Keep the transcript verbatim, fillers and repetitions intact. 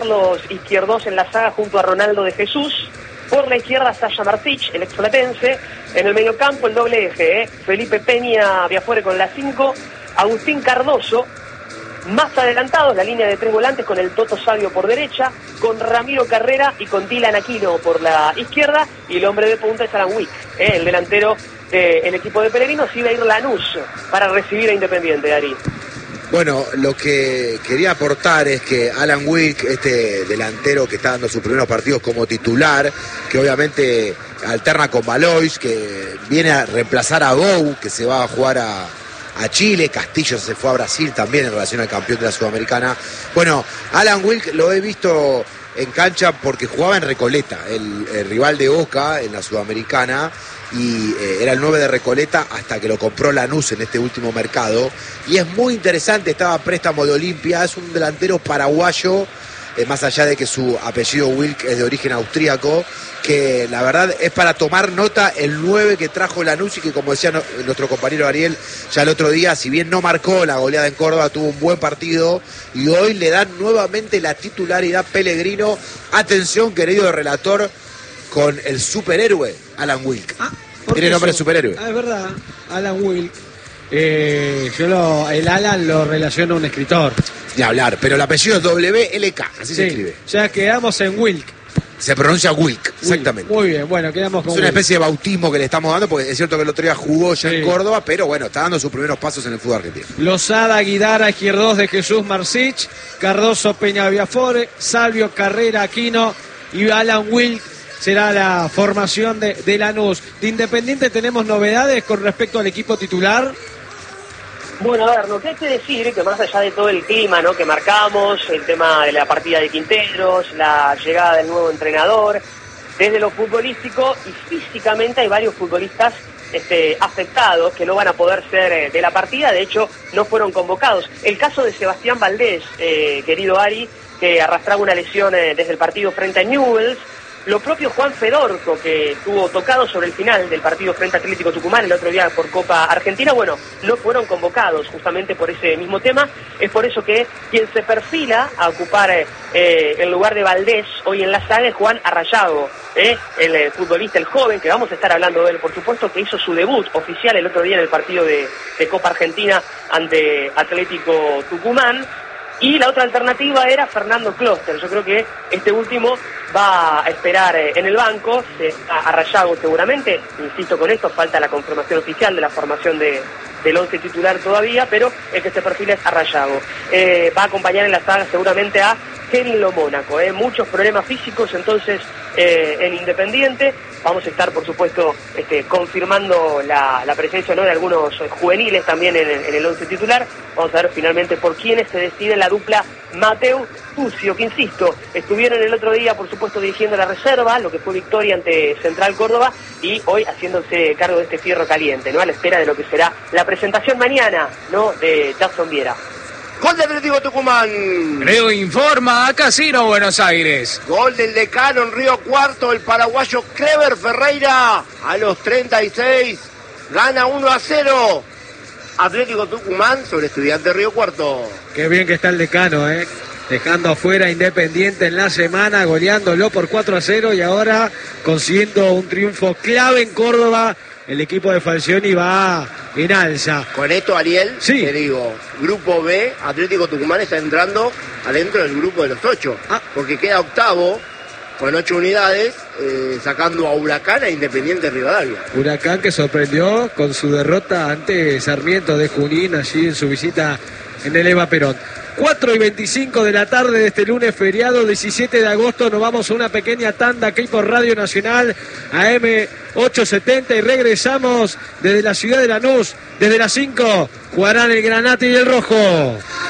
Los izquierdos en la saga junto a Ronaldo de Jesús. Por la izquierda, Sasha Martich, el explatense. En el mediocampo, el doble eje, ¿eh? Felipe Peña Viafuere con la cinco. Agustín Cardoso. Más adelantados, la línea de tres volantes con el Toto Sabio por derecha, con Ramiro Carrera y con Dylan Aquino por la izquierda. Y el hombre de punta es Alan Wick, ¿eh? El delantero del equipo de Pellegrinos. Iba a ir Lanús para recibir a Independiente, Darí. Bueno, lo que quería aportar es que Alan Wick, este delantero que está dando sus primeros partidos como titular, que obviamente alterna con Valois, que viene a reemplazar a Bou, que se va a jugar a, a Chile. Castillo se fue a Brasil también en relación al campeón de la Sudamericana. Bueno, Alan Wick lo he visto en cancha porque jugaba en Recoleta, el, el rival de Boca en la Sudamericana, y eh, era el nueve de Recoleta hasta que lo compró Lanús en este último mercado, y es muy interesante, estaba a préstamo de Olimpia, es un delantero paraguayo, eh, más allá de que su apellido Wilk es de origen austríaco, que la verdad es para tomar nota el nueve que trajo Lanús, y que, como decía no, nuestro compañero Ariel ya el otro día, si bien no marcó la goleada en Córdoba, tuvo un buen partido, y hoy le dan nuevamente la titularidad Pellegrino. Atención, querido relator, con el superhéroe Alan Wilk. Ah, tiene nombre de superhéroe. Ah, es verdad, Alan Wilk. Eh, yo lo, el Alan lo relaciono a un escritor. Ni hablar, pero el apellido es W L K, así sí, se escribe. Ya quedamos en Wilk. Se pronuncia Wilk, exactamente. Muy bien, bueno, quedamos con Es una Wilk. especie de bautismo que le estamos dando, porque es cierto que el otro día jugó ya sí. en Córdoba, pero bueno, está dando sus primeros pasos en el fútbol argentino. Lozada, Guidara, Izquierdos de Jesús Marcich, Cardoso, Peña Viafore, Salvio, Carrera, Aquino y Alan Wilk. Será la formación de, de Lanús. De Independiente tenemos novedades con respecto al equipo titular. Bueno, a ver, lo que hay que decir es que más allá de todo el clima, ¿no?, que marcamos, el tema de la partida de Quinteros, la llegada del nuevo entrenador, desde lo futbolístico y físicamente hay varios futbolistas este, afectados que no van a poder ser eh, de la partida, de hecho no fueron convocados. El caso de Sebastián Valdés, eh, querido Ari, que arrastraba una lesión eh, desde el partido frente a Newell's. Lo propio Juan Fedorco, que estuvo tocado sobre el final del partido frente a Atlético Tucumán el otro día por Copa Argentina, bueno, no fueron convocados justamente por ese mismo tema. Es por eso que quien se perfila a ocupar eh, el lugar de Valdés hoy en la saga es Juan Arrayago, eh, el eh, futbolista, el joven, que vamos a estar hablando de él, por supuesto, que hizo su debut oficial el otro día en el partido de, de Copa Argentina ante Atlético Tucumán. Y la otra alternativa era Fernando Kloster. Yo creo que este último va a esperar eh, en el banco, se, a, a Rayago seguramente. Insisto con esto, falta la confirmación oficial de la formación de, del once titular todavía, pero el que se perfila es a Rayago. Eh, va a acompañar en la saga seguramente a Kevin Lo Mónaco. Eh. Muchos problemas físicos entonces eh, en Independiente. Vamos a estar, por supuesto, este, confirmando la, la presencia, ¿no?, de algunos juveniles también en, en el once titular. Vamos a ver finalmente por quiénes se decide la dupla Mateu Tucio, que insisto, estuvieron el otro día, por supuesto, dirigiendo la reserva, lo que fue victoria ante Central Córdoba, y hoy haciéndose cargo de este fierro caliente, ¿no?, a la espera de lo que será la presentación mañana, ¿no?, de Jackson Viera. Gol del Atlético Tucumán. Río informa a Casino Buenos Aires. Gol del Decano en Río Cuarto, el paraguayo Clever Ferreira a los treinta y seis. Gana uno a cero. Atlético Tucumán sobre Estudiantes Río Cuarto. Qué bien que está el Decano, ¿eh? Dejando afuera Independiente en la semana, goleándolo por cuatro a cero y ahora consiguiendo un triunfo clave en Córdoba. El equipo de Falcioni va en alza. Con esto, Ariel, sí, te digo, Grupo B, Atlético Tucumán está entrando adentro del grupo de los ocho, ah. porque queda octavo con ocho unidades, eh, sacando a Huracán e Independiente Rivadavia. Huracán que sorprendió con su derrota ante Sarmiento de Junín allí en su visita en el Eva Perón. cuatro y veinticinco de la tarde de este lunes feriado diecisiete de agosto, nos vamos a una pequeña tanda aquí por Radio Nacional A M ochocientos setenta y regresamos desde la ciudad de Lanús. Desde las cinco jugarán el Granate y el Rojo.